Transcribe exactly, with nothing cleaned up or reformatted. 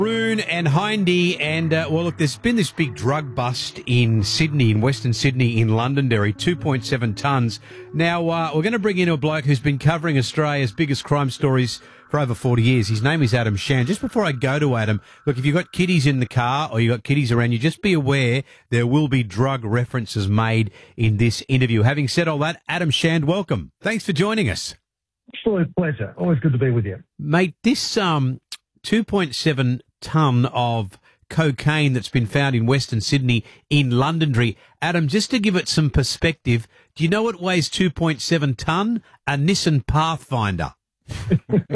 Broon and Hindy, and uh, well, look, there's been this big drug bust in Sydney, in Western Sydney, in Londonderry, two point seven tonnes. Now, uh, we're going to bring in a bloke who's been covering Australia's biggest crime stories for over forty years. His name is Adam Shand. Just before I go to Adam, look, if you've got kiddies in the car or you've got kiddies around you, just be aware there will be drug references made in this interview. Having said all that, Adam Shand, welcome. Thanks for joining us. Absolute pleasure. Always good to be with you. Mate, this um, two point seven tonne of cocaine that's been found in Western Sydney in Londonderry. Adam, just to give it some perspective, do you know what weighs two point seven tonne? A Nissan Pathfinder.